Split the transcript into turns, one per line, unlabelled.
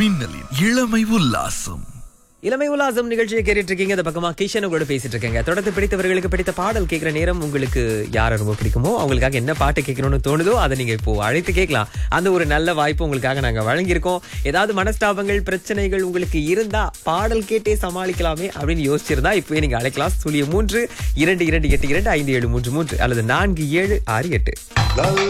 மின்னலின் இளமை உல்லாசம்.
இளமை உல்லாசம் நிகழ்ச்சியை கேட்டுட்டு இருக்கீங்க. அந்த பக்கமா கிஷன் கூட பேசிட்டு இருக்கேங்க. தொடர்ந்து பிடித்தவர்களுக்கு பிடித்த பாடல் கேட்கிற நேரம். உங்களுக்கு யாரை ரொம்ப பிடிக்குமோ, அவங்களுக்காக என்ன பாட்டு கேட்கணும்னு தோணுதோ அதை நீங்க இப்போ அழைத்து கேட்கலாம். அந்த ஒரு நல்ல வாய்ப்பு உங்களுக்காக நாங்க வழங்கியிருக்கோம். ஏதாவது மனஸ்தாபங்கள், பிரச்சனைகள் உங்களுக்கு இருந்தா பாடல் கேட்டே சமாளிக்கலாமே அப்படின்னு யோசிச்சிருந்தா இப்பவே நீங்க அழைக்கலாம். 03 2228 573 அல்லது 4768.